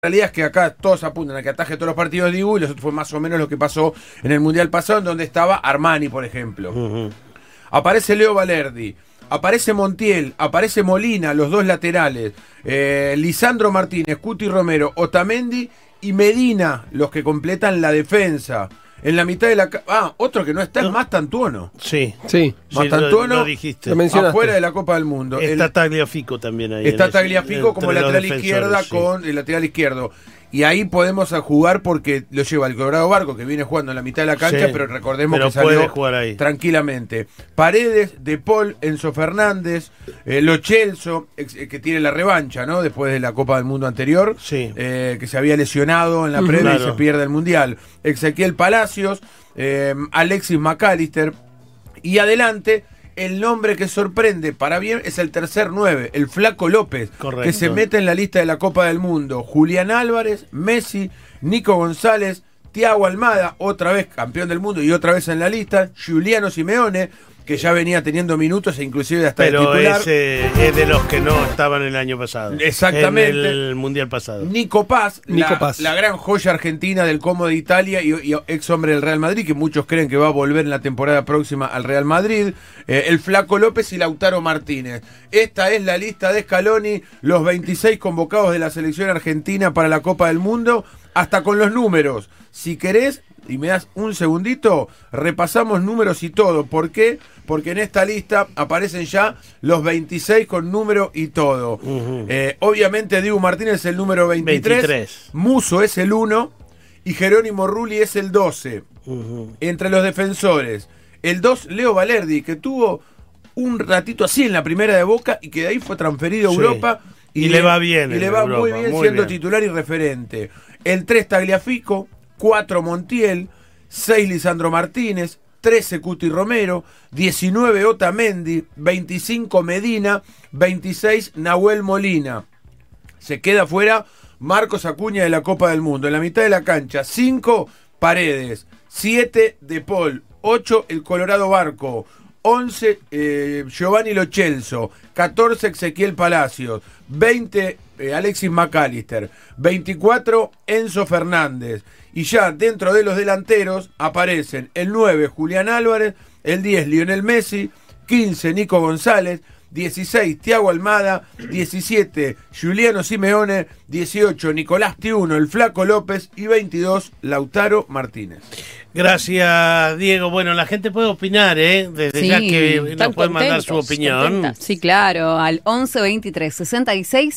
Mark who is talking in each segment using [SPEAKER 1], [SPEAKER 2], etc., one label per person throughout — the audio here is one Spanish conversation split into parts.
[SPEAKER 1] La realidad es que acá todos apuntan a que ataje todos los partidos de Dibu, y eso fue más o menos lo que pasó en el Mundial pasado, en donde estaba Armani, por ejemplo. Aparece Leo Valerdi, aparece Montiel, aparece Molina, los dos laterales, Lisandro Martínez, Cuti Romero, Otamendi y Medina, los que completan la defensa. En la mitad de la... otro que no está es Mastantuono.
[SPEAKER 2] Sí.
[SPEAKER 1] Mastantuono,
[SPEAKER 2] lo dijiste.
[SPEAKER 1] afuera de la Copa del Mundo.
[SPEAKER 2] Está Tagliafico también ahí.
[SPEAKER 1] Está Tagliafico como lateral izquierda, con el lateral izquierdo. Y ahí podemos jugar porque lo lleva el Colorado Barco, que viene jugando en la mitad de la cancha, pero recordemos que salió jugar ahí tranquilamente. Paredes, De Paul, Enzo Fernández, Lo Celso, que tiene la revancha, ¿no? Después de la Copa del Mundo anterior, que se había lesionado en la previa y se pierde el Mundial. Ezequiel Palacios, Alexis McAllister, y adelante... El nombre que sorprende para bien es el tercer 9, el Flaco López, que se mete en la lista de la Copa del Mundo. Julián Álvarez, Messi, Nico González, Thiago Almada, otra vez campeón del mundo y otra vez en la lista, Giuliano Simeone, que ya venía teniendo minutos e inclusive hasta el titular.
[SPEAKER 2] Pero ese es de los que no estaban el año pasado.
[SPEAKER 1] Exactamente.
[SPEAKER 2] En el Mundial pasado.
[SPEAKER 1] Nico Paz, la gran joya argentina del Como de Italia y ex hombre del Real Madrid, que muchos creen que va a volver en la temporada próxima al Real Madrid. El Flaco López y Lautaro Martínez. Esta es la lista de Scaloni, los 26 convocados de la selección argentina para la Copa del Mundo, hasta con los números. Si querés, y me das un segundito, repasamos números y todo. ¿Por qué? Porque en esta lista aparecen ya los 26 con número y todo. Obviamente Dibu Martínez es el número 23. Musso es el 1 y Jerónimo Rulli es el 12. Entre los defensores, el 2, Leo Valerdi, que tuvo un ratito así en la primera de Boca y que de ahí fue transferido a Europa. Y le va bien. Y le va muy bien siendo titular y referente. El 3, Tagliafico. 4, Montiel, 6, Lisandro Martínez, 13, Cuti Romero, 19, Otamendi, 25, Medina, 26, Nahuel Molina. Se queda fuera Marcos Acuña de la Copa del Mundo. En la mitad de la cancha, 5, Paredes, 7, De Paul, 8, el Colorado Barco, 11, Giovanni Lo Celso, 14, Ezequiel Palacios, 20, Alexis McAllister, 24, Enzo Fernández. Y ya dentro de los delanteros aparecen el 9, Julián Álvarez, el 10, Lionel Messi, 15, Nico González, 16, Thiago Almada, 17, Giuliano Simeone, 18, Nicolás Tiuno, el Flaco López y 22, Lautaro Martínez.
[SPEAKER 2] Gracias, Diego. Bueno, la gente puede opinar, desde ya que nos pueden mandar su opinión.
[SPEAKER 3] Contentas. Sí, claro, al 11 23 66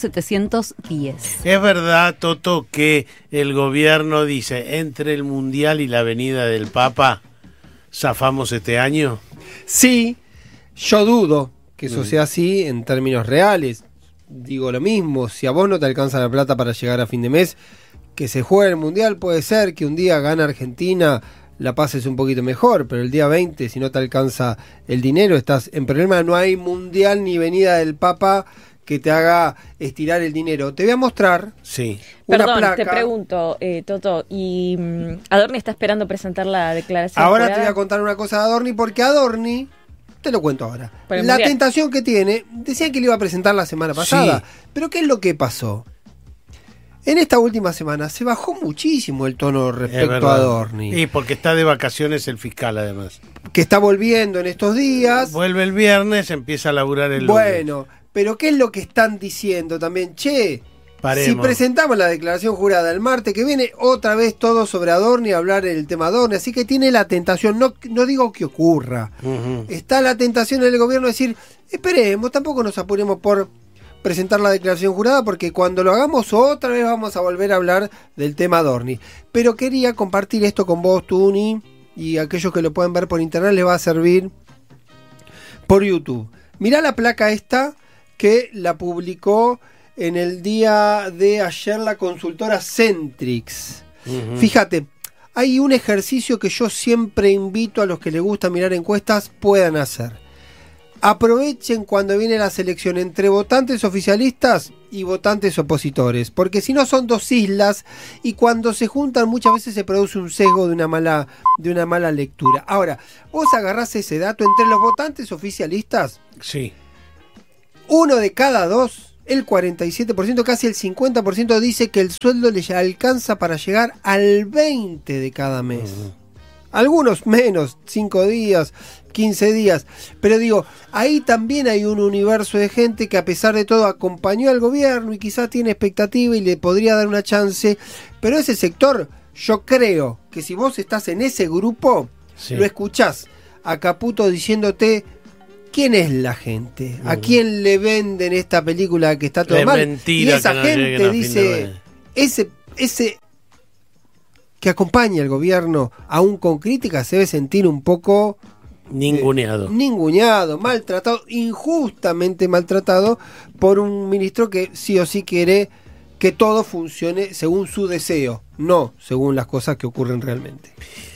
[SPEAKER 3] 0710.
[SPEAKER 2] ¿Es verdad, Toto, que el gobierno dice, entre el Mundial y la venida del Papa, zafamos este año?
[SPEAKER 4] Sí, yo dudo que eso sea así en términos reales. Digo lo mismo, si a vos no te alcanza la plata para llegar a fin de mes, que se juegue el Mundial, puede ser que un día gane Argentina, la pases un poquito mejor, pero el día 20, si no te alcanza el dinero, estás en problema. No hay Mundial ni venida del Papa que te haga estirar el dinero. Te voy a mostrar una placa.
[SPEAKER 5] Te pregunto, Toto, y Adorni está esperando presentar la declaración.
[SPEAKER 4] Ahora te voy a contar una cosa de Adorni, porque Adorni, te lo cuento ahora, la tentación que tiene, decían que le iba a presentar la semana pasada, pero ¿qué es lo que pasó? En esta última semana se bajó muchísimo el tono respecto a Adorni.
[SPEAKER 2] Y porque está de vacaciones el fiscal, además.
[SPEAKER 4] Que está volviendo en estos días.
[SPEAKER 2] Vuelve el viernes, empieza a laburar el lunes.
[SPEAKER 4] Bueno, pero ¿qué es lo que están diciendo también? Si presentamos la declaración jurada el martes que viene, otra vez todo sobre Adorni, hablar del tema Adorni. Así que tiene la tentación, no digo que ocurra. Está la tentación en el gobierno de decir, esperemos, tampoco nos apuremos por presentar la declaración jurada, porque cuando lo hagamos otra vez vamos a volver a hablar del tema Adorni. Pero quería compartir esto con vos, Tuni, y aquellos que lo pueden ver por internet les va a servir por YouTube. Mirá la placa esta que la publicó en el día de ayer la consultora Centrix. Fíjate, hay un ejercicio que yo siempre invito a los que les gusta mirar encuestas puedan hacer. Aprovechen cuando viene la selección entre votantes oficialistas y votantes opositores, porque si no son dos islas y cuando se juntan muchas veces se produce un sesgo de una mala lectura. Ahora, vos agarrás ese dato entre los votantes oficialistas.
[SPEAKER 2] Sí.
[SPEAKER 4] 1 de cada 2 el 47%, casi el 50% dice que el sueldo le alcanza para llegar al 20 de cada mes. Algunos menos, 5 días, 15 días. Pero digo, ahí también hay un universo de gente que a pesar de todo acompañó al gobierno y quizás tiene expectativa y le podría dar una chance. Pero ese sector, yo creo que si vos estás en ese grupo, lo escuchás a Caputo diciéndote quién es la gente, a quién le venden esta película que está todo mal.
[SPEAKER 2] Mentira,
[SPEAKER 4] y esa gente dice, ese que acompaña al gobierno, aún con críticas, se debe sentir un poco ninguneado, maltratado, injustamente maltratado por un ministro que sí o sí quiere que todo funcione según su deseo, no según las cosas que ocurren realmente.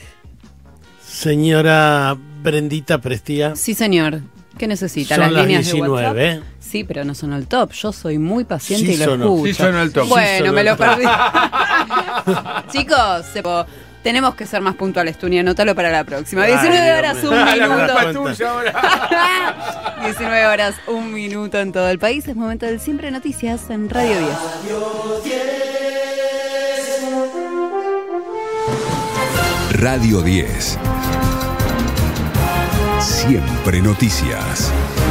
[SPEAKER 2] Señora Brendita Prestía.
[SPEAKER 3] Sí, señor. ¿Qué necesita?
[SPEAKER 2] Son
[SPEAKER 3] las líneas
[SPEAKER 2] 19,
[SPEAKER 3] de WhatsApp. Sí, pero no son el top. Yo soy muy paciente y lo escucho.
[SPEAKER 1] Sí son el top.
[SPEAKER 3] Bueno, me lo perdí. Chicos, tenemos que ser más puntuales, Tuni. Anótalo para la próxima. 19 horas, un minuto. 19 horas, un minuto en todo el país. Es momento del Siempre Noticias en Radio 10.
[SPEAKER 6] Radio 10. Siempre Noticias.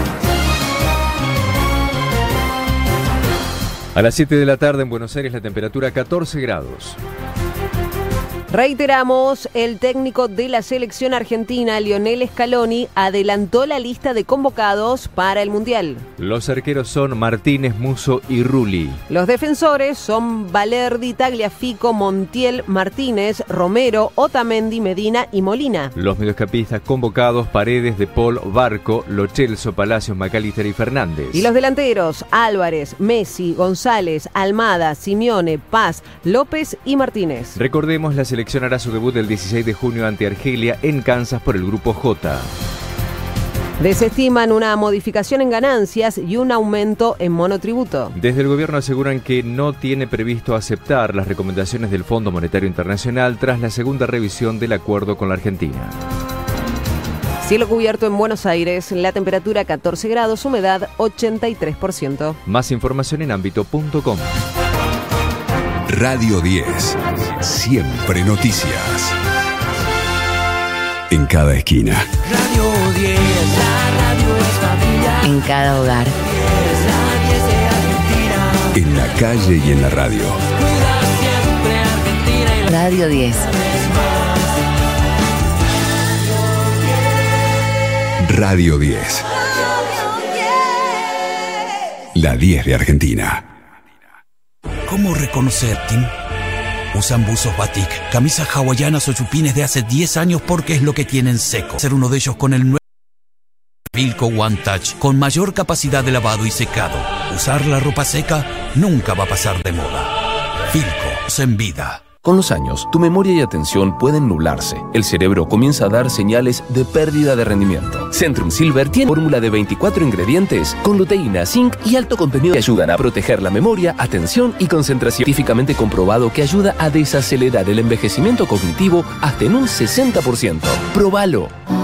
[SPEAKER 7] A las 7 de la tarde en Buenos Aires la temperatura 14 grados.
[SPEAKER 8] Reiteramos, el técnico de la selección argentina, Lionel Scaloni, adelantó la lista de convocados para el Mundial.
[SPEAKER 7] Los arqueros son Martínez, Musso y Rulli.
[SPEAKER 8] Los defensores son Valerdi, Tagliafico, Montiel, Martínez, Romero, Otamendi, Medina y Molina.
[SPEAKER 7] Los mediocampistas convocados: Paredes, De Paul, Barco, Lo Celso, Palacios, McAllister y Fernández.
[SPEAKER 8] Y los delanteros: Álvarez, Messi, González, Almada, Simeone, Paz, López y Martínez.
[SPEAKER 7] Recordemos, la selección hará su debut el 16 de junio ante Argelia en Kansas por el Grupo J.
[SPEAKER 8] Desestiman una modificación en ganancias y un aumento en monotributo.
[SPEAKER 7] Desde el gobierno aseguran que no tiene previsto aceptar las recomendaciones del Fondo Monetario Internacional tras la segunda revisión del acuerdo con la Argentina.
[SPEAKER 8] Cielo cubierto en Buenos Aires, la temperatura 14 grados, humedad 83%.
[SPEAKER 7] Más información en ámbito.com.
[SPEAKER 6] Radio 10. Siempre Noticias. En cada esquina.
[SPEAKER 9] Radio 10, la radio es familia.
[SPEAKER 3] En cada hogar.
[SPEAKER 6] En la calle y en la radio.
[SPEAKER 9] Cuida siempre Argentina.
[SPEAKER 3] Radio 10.
[SPEAKER 6] Radio 10. La 10 de Argentina.
[SPEAKER 10] ¿Cómo reconocer, Tim? Usan buzos batik, camisas hawaianas o chupines de hace 10 años porque es lo que tienen seco. Ser uno de ellos con el nuevo Filco One Touch, con mayor capacidad de lavado y secado. Usar la ropa seca nunca va a pasar de moda. Filco, en vida.
[SPEAKER 11] Con los años, tu memoria y atención pueden nublarse. El cerebro comienza a dar señales de pérdida de rendimiento. Centrum Silver tiene fórmula de 24 ingredientes con luteína, zinc y alto contenido que ayudan a proteger la memoria, atención y concentración. Científicamente comprobado que ayuda a desacelerar el envejecimiento cognitivo hasta en un 60%. ¡Próbalo!